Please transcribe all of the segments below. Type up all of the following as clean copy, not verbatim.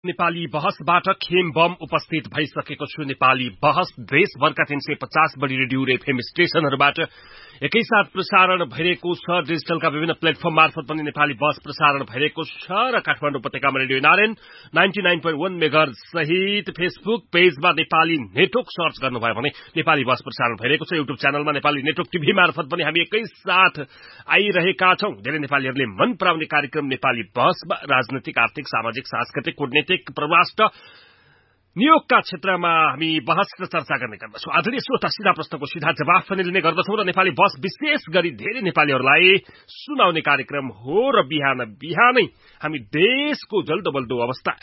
Nepali बहसबाट Khem bomb उपस्थित भइसकेको छु। नेपाली बहस देशभरका 350 बढी रेडियो र एफएम स्टेशनहरूबाट एकैसाथ प्रसारण भइरहेको छ। डिजिटलका विभिन्न प्लेटफर्म मार्फत पनि नेपाली बहस प्रसारण भइरहेको छ र काठमाडौँ उपत्यकामा रेडियो नारायण 99.1 मेगाहर्ज सहित फेसबुक पेजमा नेपाली नेटवर्क सर्च गर्नुभयो भने नेपाली बहस प्रसारण भइरहेको छ। युट्युब च्यानलमा नेपाली नेटवर्क टिभी मार्फत पनि हामी एकैसाथ आइरहेका छौं। धेरै नेपालीहरूले मन पराउने कार्यक्रम नेपाली बहसमा राजनैतिक, आर्थिक, सामाजिक, सांस्कृतिक, कूटनीतिक, परराष्ट्र नियोगका क्षेत्रमा हामी बहस र चर्चा गर्ने गर्दछौं। आदरणीय श्रोता, सीधा प्रश्नको सीधा जवाफ पनि लिने गर्दछौं र नेपाली बहस विशेष गरी धेरै नेपालीहरूलाई सुनाउने कार्यक्रम हो र बिहान बिहानै हामी देशको जल्दो बल्दो अवस्था,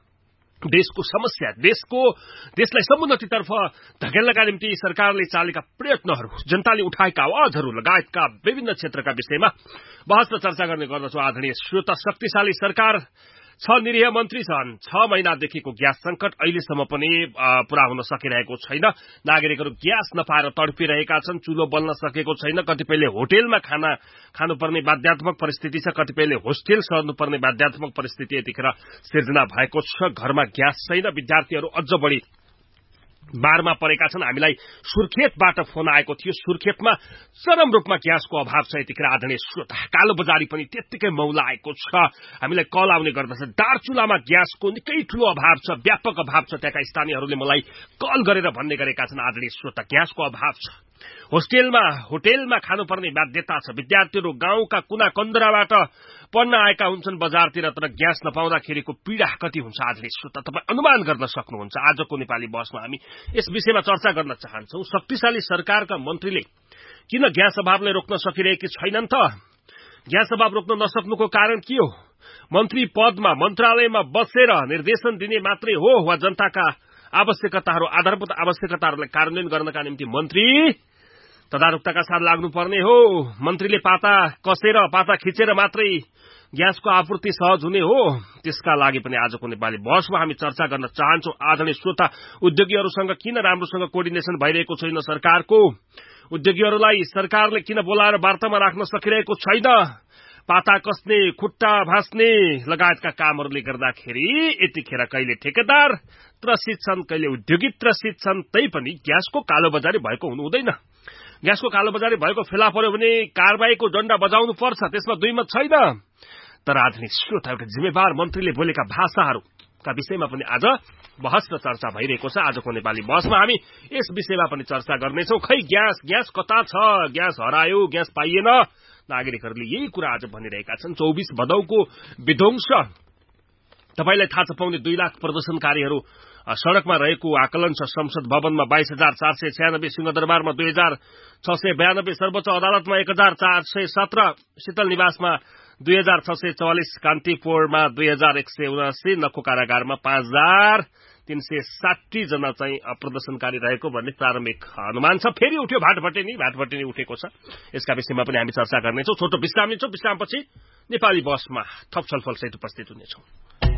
देशको समस्या, देशलाई समुन्नतितर्फ धकेल्नका निम्ति सरकारले चालेका प्रयत्नहरू, जनताले उठाएका आवाजहरू लगायतका विभिन्न क्षेत्रका विषयमा बहस र चर्चा गर्ने गर्दछौं। आदरणीय श्रोता, शक्तिशाली सरकार छ, निरीह मन्त्री छन्, 6 महिनादेखिको ग्यास संकट अहिलेसम्म पनि पूरा हुन सकिरहेको छैन। नागरिकहरू ग्यास नपाएर तडपिरहेका छन्, चुलो बल्न सकेको छैन। कतिपयले होटेलमा खाना खानुपर्ने बाध्यात्मक परिस्थिति छ, कतिपयले होस्टेल सर्नुपर्ने बाध्यात्मक परिस्थिति यतिखेर सिर्जना भएको छ। घरमा ग्यास छैन, विद्यार्थीहरू अझ बढी बारमा परेका छन्। हामीलाई सुर्खेतबाट फोन आएको थियो। सुर्खेतमा चरम रूपमा ग्यासको अभाव छ यतिखेर। आदरणीय श्रोता, कालो बजारी पनि त्यत्तिकै मौला आएको छ। हामीलाई कल आउने गर्दछ। दार्चुलामा ग्यासको निकै ठूलो अभाव छ, व्यापक अभाव छ। त्यहाँका स्थानीयहरूले मलाई कल गरेर भन्ने गरेका छन्, आदरणीय श्रोता, ग्यासको अभाव छ। होटेलमा खानुपर्ने बाध्यता छ। विद्यार्थीहरू गाउँका कुना कन्दराबाट पढ्न आएका हुन्छन् बजारतिर, तर ग्यास नपाउँदाखेरिको पीडा कति हुन्छ आदरणीय श्रोता, तपाईँ अनुमान गर्न सक्नुहुन्छ। आजको नेपाली बहसमा हामी यस विषयमा चर्चा गर्न चाहन्छौं। शक्तिशाली सरकारका मन्त्रीले किन ग्यास अभावलाई रोक्न सकिरहेकी छैनन् त? ग्यास अभाव रोक्न नसक्नुको कारण के हो? मन्त्री पदमा, मन्त्रालयमा बसेर निर्देशन दिने मात्रै हो वा जनताका आवश्यकताहरू, आधारभूत आवश्यकताहरूलाई कार्यान्वयन गर्नका निम्ति मन्त्री तदारुकताका साथ लाग्नुपर्ने हो? मन्त्रीले पाता कसेर, पाता खिचेर मात्रै ग्यासको आपूर्ति सहज हुने हो? त्यसका लागि पनि आजको नेपाली बहसमा हामी चर्चा गर्न चाहन्छौं। आदरणीय श्रोता, उद्योगीहरूसँग किन राम्रोसँग कोर्डिनेसन भइरहेको छैन सरकारको? उद्योगीहरूलाई सरकारले किन बोलाएर वार्तामा राख्न सकिरहेको छैन? पाता कसने, खुट्टा भाँच्ने लगायतका कामहरूले गर्दाखेरि यतिखेर कहिले ठेकेदार त्रसित छन्, कहिले उद्योगी त्रसित छन्। तैपनि ग्यासको कालोबजारी भएको हुनु हुँदैन। ग्यासको कालोबजारी भएको फेला पर्यो भने कारबाहीको डण्डा बजाउनु पर्छ, त्यसमा दुई मत छैन। तर आधुनिक श्रोता, एउटा जिम्मेवार मन्त्रीले बोलेका भाषाहरूका विषयमा पनि आज बहस र चर्चा भइरहेको छ। आजको नेपाली बहसमा हामी यस विषयमा पनि चर्चा गर्नेछौं। खै ग्यास कता छ? ग्यास हरायो, ग्यास पाइएन। नागरिकहरूले यही कुरा आज भनिरहेका छन्। 24 भदौको विध्वंस, तपाईलाई थाहा छ, पाउने 2 लाख प्रदर्शनकारीहरू सड़कमा रहेको आकलन छ। संसद भवनमा 22,496, सिंहदरबारमा 2,692, सर्वोच्च अदालतमा 1,417, शीतल निवासमा 2,644, कान्तिपुरमा 2,179, नखो कारागारमा 5,360 जना चाहिँ प्रदर्शनकारी रहेको भन्ने प्रारम्भिक अनुमान छ। फेरि उठ्यो भाटभटेनी उठेको छ। यसका विषयमा पनि हामी चर्चा गर्नेछौं। छोटो विश्राम लिन्छौं। विश्रामपछि नेपाली बहसमा थप छलफल सहित उपस्थित हुनेछौं।